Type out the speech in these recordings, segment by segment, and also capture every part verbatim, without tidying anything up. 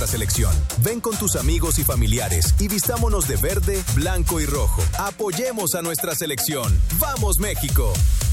selección. Ven con tus amigos y familiares y vistámonos de verde, blanco y rojo. Apoyemos a nuestra selección. ¡Vamos, México!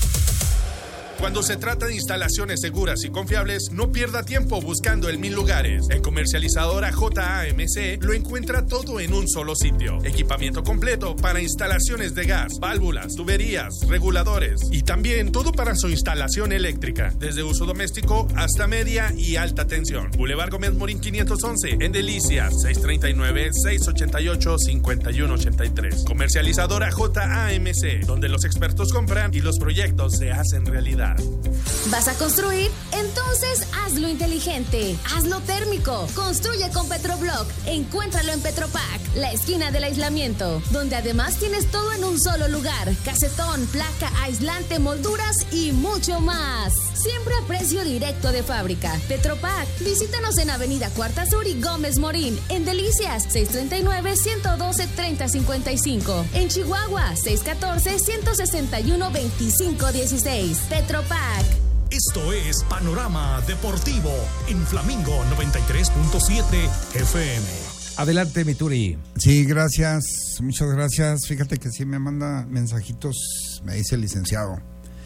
Cuando se trata de instalaciones seguras y confiables, no pierda tiempo buscando el mil lugares. En Comercializadora J A M C lo encuentra todo en un solo sitio. Equipamiento completo para instalaciones de gas, válvulas, tuberías, reguladores y también todo para su instalación eléctrica, desde uso doméstico hasta media y alta tensión. Boulevard Gómez Morín quinientos once, en Delicias, seis treinta y nueve, seis ochenta y ocho, cincuenta y uno ochenta y tres. Comercializadora J A M C, donde los expertos compran y los proyectos se hacen realidad. ¿Vas a construir? Entonces hazlo inteligente, hazlo térmico. Construye con Petroblock. Encuéntralo en Petropac, la esquina del aislamiento, donde además tienes todo en un solo lugar: casetón, placa, aislante, molduras y mucho más. Siempre a precio directo de fábrica. Petropac, visítanos en Avenida Cuarta Sur y Gómez Morín, en Delicias, seis treinta y nueve, ciento doce, treinta cincuenta y cinco. En Chihuahua, seis catorce, ciento sesenta y uno, veinticinco dieciséis. Petropac. Esto es Panorama Deportivo en Flamingo noventa y tres punto siete F M. Adelante, mi Turi. Sí, gracias, muchas gracias. Fíjate que sí me manda mensajitos, me dice el licenciado.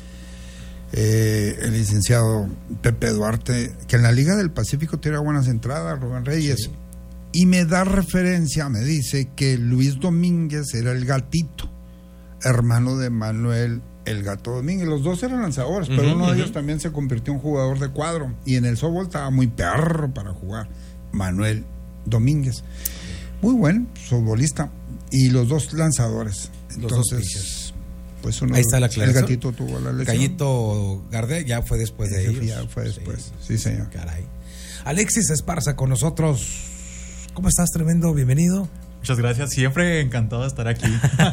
Eh, el licenciado Pepe Duarte, que en la Liga del Pacífico tiene buenas entradas, Rubén Reyes. Sí. Y me da referencia, me dice que Luis Domínguez era el gatito, hermano de Manuel el Gato Domínguez. Los dos eran lanzadores, uh-huh, pero uno uh-huh. de ellos también se convirtió en jugador de cuadro. Y en el softball estaba muy perro para jugar, Manuel Domínguez. Muy buen softbolista. Y los dos lanzadores. Entonces, los dos pues uno, ahí está la el gatito tuvo la lesión. Gallito Gardel ya fue después de ellos. Ya fue después, sí, sí señor. Caray. Alexis Esparza con nosotros. ¿Cómo estás, tremendo? Bienvenido. Muchas gracias, siempre encantado de estar aquí.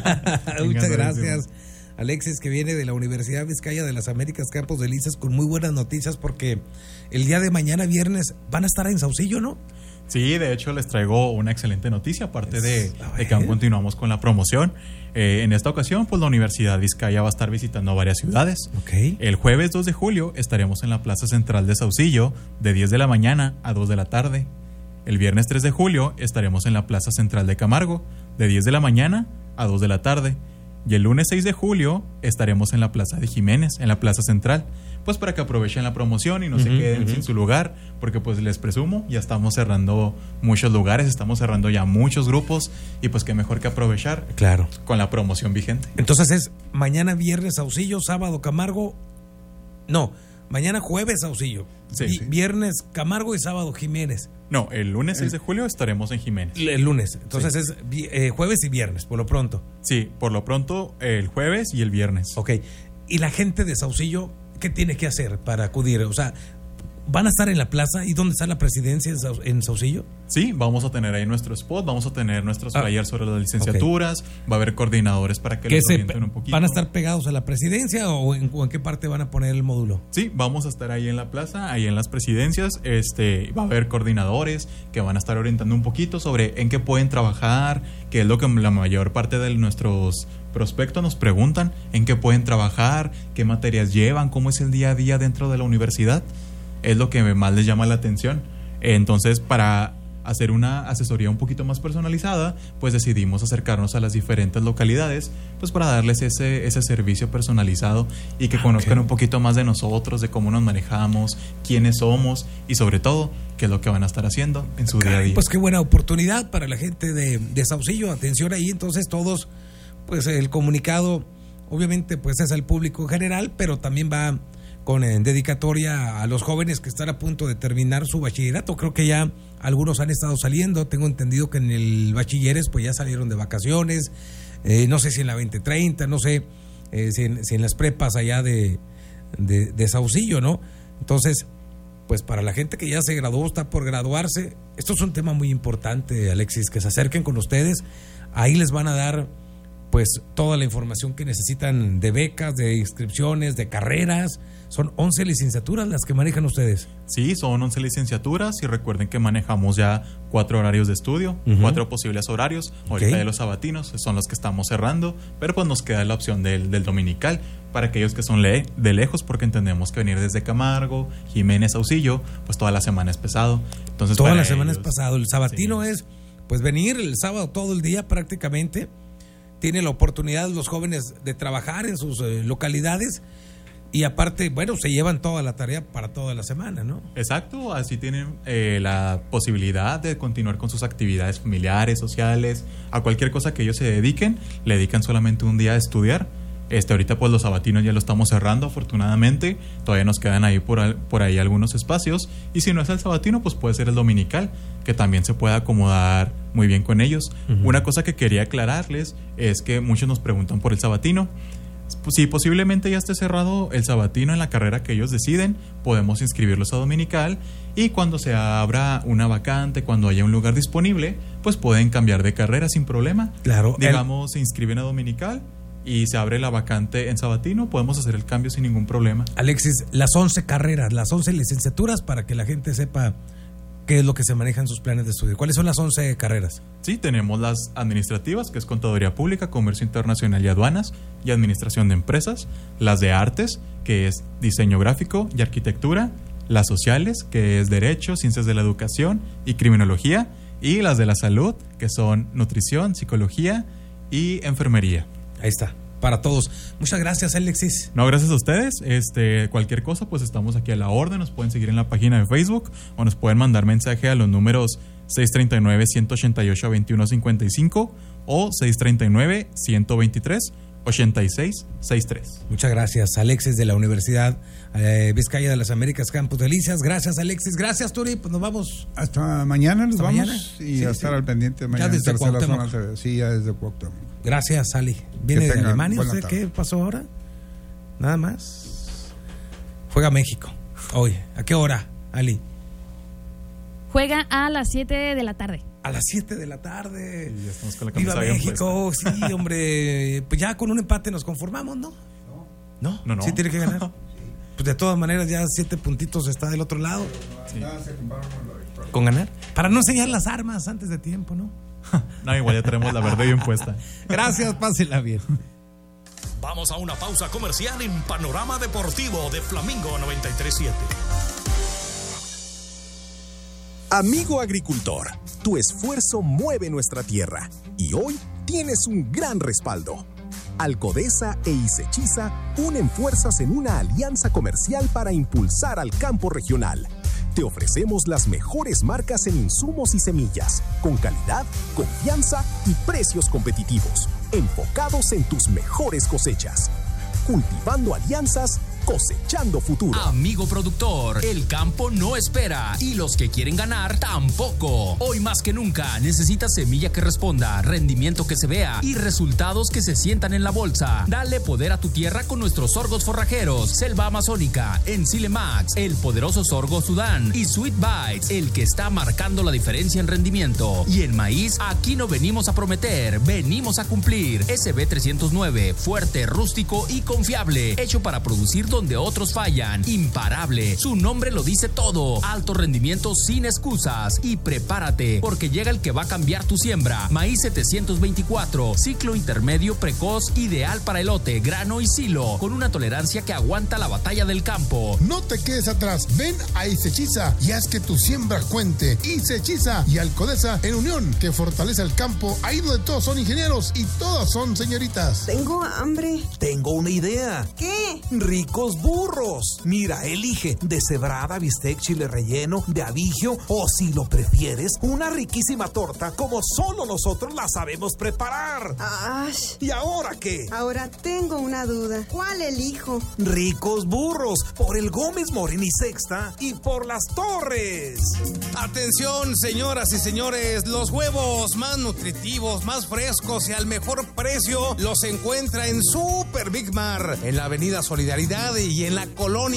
Muchas gracias. Alexis, que viene de la Universidad Vizcaya de las Américas, Campos Delicias, con muy buenas noticias, porque el día de mañana, viernes, van a estar en Saucillo, ¿no? Sí, de hecho les traigo una excelente noticia, aparte de, de que aún continuamos con la promoción. Eh, en esta ocasión, pues la Universidad Vizcaya va a estar visitando varias ciudades. Okay. El jueves dos de julio estaremos en la Plaza Central de Saucillo, de diez de la mañana a dos de la tarde. El viernes tres de julio estaremos en la Plaza Central de Camargo, de diez de la mañana a dos de la tarde. Y el lunes seis de julio estaremos en la Plaza de Jiménez, en la Plaza Central, pues para que aprovechen la promoción y no uh-huh, se queden uh-huh. sin su lugar, porque pues les presumo, ya estamos cerrando muchos lugares, estamos cerrando ya muchos grupos, y pues qué mejor que aprovechar claro. con la promoción vigente. Entonces es mañana viernes Saucillo, sábado Camargo, no, mañana jueves Saucillo, sí, vi- sí. viernes Camargo y sábado Jiménez. No, el lunes seis de julio estaremos en Jiménez. El lunes, entonces sí. es eh, jueves y viernes, por lo pronto. Sí, por lo pronto el jueves y el viernes. Ok, y la gente de Saucillo, ¿qué tiene que hacer para acudir? O sea, ¿van a estar en la plaza? ¿Y dónde está la presidencia en Saucillo? Sí, vamos a tener ahí nuestro spot, vamos a tener nuestros ah, flyers sobre las licenciaturas, okay. va a haber coordinadores para que les orienten un poquito. ¿Van a estar pegados a la presidencia o en, o en qué parte van a poner el módulo? Sí, vamos a estar ahí en la plaza, ahí en las presidencias, este, va a haber coordinadores que van a estar orientando un poquito sobre en qué pueden trabajar, que es lo que la mayor parte de nuestros prospectos nos preguntan, en qué pueden trabajar, qué materias llevan, cómo es el día a día dentro de la universidad. Es lo que más les llama la atención. Entonces, para hacer una asesoría un poquito más personalizada, pues decidimos acercarnos a las diferentes localidades, pues para darles ese, ese servicio personalizado y que conozcan okay. un poquito más de nosotros, de cómo nos manejamos, quiénes somos y sobre todo, qué es lo que van a estar haciendo en su okay. día a día. Pues qué buena oportunidad para la gente de, de Saucillo. Atención ahí, entonces todos, pues el comunicado, obviamente, pues es al público en general, pero también va con eh, dedicatoria a los jóvenes que están a punto de terminar su bachillerato. Creo que ya algunos han estado saliendo. Tengo entendido que en el bachilleres pues ya salieron de vacaciones. Eh, no sé si en la veinte treinta, no sé eh, si, en, si en las prepas allá de, de, de Saucillo, ¿no? Entonces, pues para la gente que ya se graduó, está por graduarse, esto es un tema muy importante, Alexis, que se acerquen con ustedes. Ahí les van a dar pues toda la información que necesitan de becas, de inscripciones, de carreras. Son once licenciaturas las que manejan ustedes. Sí, son once licenciaturas y recuerden que manejamos ya cuatro horarios de estudio, uh-huh. cuatro posibles horarios. Ahorita okay. de los sabatinos son los que estamos cerrando, pero pues nos queda la opción del, del dominical para aquellos que son le, de lejos, porque entendemos que venir desde Camargo, Jiménez, Saucillo, pues toda la semana es pesado. Entonces, toda para la semana ellos, es pesado. El sabatino sí. es pues venir el sábado todo el día prácticamente. Tiene la oportunidad los jóvenes de trabajar en sus eh, localidades. Y aparte, bueno, se llevan toda la tarea para toda la semana, ¿no? Exacto, así tienen eh, la posibilidad de continuar con sus actividades familiares, sociales, a cualquier cosa que ellos se dediquen, le dedican solamente un día a estudiar. Este, ahorita pues los sabatinos ya lo estamos cerrando, afortunadamente, todavía nos quedan ahí por, por ahí algunos espacios, y si no es el sabatino, pues puede ser el dominical, que también se puede acomodar muy bien con ellos. Uh-huh. Una cosa que quería aclararles es que muchos nos preguntan por el sabatino. Si posiblemente ya esté cerrado el sabatino en la carrera que ellos deciden, podemos inscribirlos a dominical, y cuando se abra una vacante, cuando haya un lugar disponible, pues pueden cambiar de carrera sin problema. Claro. Digamos, el... se inscriben a dominical y se abre la vacante en sabatino, podemos hacer el cambio sin ningún problema. Alexis, las once carreras, las once licenciaturas, para que la gente sepa qué es lo que se maneja en sus planes de estudio. ¿Cuáles son las once carreras? Sí, tenemos las administrativas, que es Contaduría Pública, Comercio Internacional y Aduanas, y Administración de Empresas. Las de Artes, que es Diseño Gráfico y Arquitectura. Las sociales, que es Derecho, Ciencias de la Educación y Criminología. Y las de la Salud, que son Nutrición, Psicología y Enfermería. Ahí está, para todos. Muchas gracias, Alexis. No, gracias a ustedes. Este, cualquier cosa, pues estamos aquí a la orden. Nos pueden seguir en la página de Facebook o nos pueden mandar mensaje a los números seis tres nueve, uno ocho ocho, dos uno cinco cinco o seis tres nueve, uno dos tres, ocho seis seis tres. Muchas gracias, Alexis, de la Universidad eh, Vizcaya de las Américas, Campus Delicias. Gracias, Alexis. Gracias, Turi. Pues nos vamos. Hasta mañana nos Hasta vamos. Mañana. Y sí, a estar sí. al pendiente mañana. Ya desde Cuauhtémoc. Zona, sí, ya desde Cuauhtémoc. Gracias, Ali. ¿Viene que de tenga, Alemania usted? tarde. ¿Qué pasó ahora? Nada más. Juega México hoy. ¿A qué hora, Ali? Juega a las siete de la tarde. A las siete de la tarde. Sí, ya estamos con la ¡Viva camisa bien México! Sí, hombre. Pues ya con un empate nos conformamos, ¿no? ¿No? No, no. Sí tiene que ganar. Pues de todas maneras ya siete puntitos está del otro lado. Sí. Con ganar. Para no enseñar las armas antes de tiempo, ¿no? No, igual ya tenemos la verde bien puesta. Gracias, pásenla bien. Vamos a una pausa comercial en Panorama Deportivo de Flamingo noventa y tres punto siete. Amigo agricultor, tu esfuerzo mueve nuestra tierra y hoy tienes un gran respaldo. Alcodesa e Isechiza unen fuerzas en una alianza comercial para impulsar al campo regional. Te ofrecemos las mejores marcas en insumos y semillas, con calidad, confianza y precios competitivos, enfocados en tus mejores cosechas. Cultivando alianzas, cosechando futuro. Amigo productor, el campo no espera y los que quieren ganar tampoco. Hoy más que nunca necesitas semilla que responda, rendimiento que se vea y resultados que se sientan en la bolsa. Dale poder a tu tierra con nuestros sorgos forrajeros, Selva Amazónica, Ensile Max, el poderoso sorgo Sudán y Sweet Bites, el que está marcando la diferencia en rendimiento. Y en maíz, aquí no venimos a prometer, venimos a cumplir. S B trescientos nueve, fuerte, rústico y confiable, hecho para producir donde otros fallan. Imparable, su nombre lo dice todo. Alto rendimiento sin excusas. Y prepárate, porque llega el que va a cambiar tu siembra. Maíz setecientos veinticuatro, ciclo intermedio precoz, ideal para elote, grano y silo, con una tolerancia que aguanta la batalla del campo. No te quedes atrás, ven a Isechiza y haz que tu siembra cuente. Isechiza y Alcodesa en unión, que fortalece el campo, ahí donde todos son ingenieros y todas son señoritas. Tengo hambre. Tengo una idea. ¿Qué? Ricos burros. Mira, elige deshebrada, bistec, chile relleno, de abigio o, si lo prefieres, una riquísima torta como solo nosotros la sabemos preparar. ¡Ash! ¿Y ahora qué? Ahora tengo una duda. ¿Cuál elijo? Ricos burros, por el Gómez Morín y Sexta y por Las Torres. Atención, señoras y señores, los huevos más nutritivos, más frescos y al mejor precio los encuentra en Super Big Mar, en la Avenida Solidaridad y en la colonia